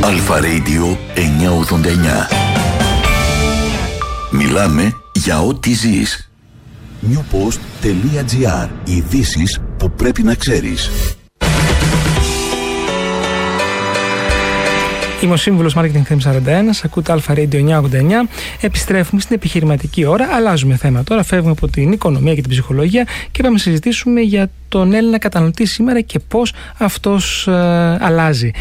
Αλφα Radio 989. Μιλάμε για ό,τι ζεις. newpost.gr. Ειδήσεις που πρέπει να ξέρεις. Είμαι ο σύμβουλος Marketing Theme 41, ακούτε Αλφα Radio 989. Επιστρέφουμε στην επιχειρηματική ώρα, αλλάζουμε θέμα τώρα, φεύγουμε από την οικονομία και την ψυχολογία και πάμε να συζητήσουμε για τον Έλληνα καταναλωτή σήμερα και πώς αυτός αλλάζει.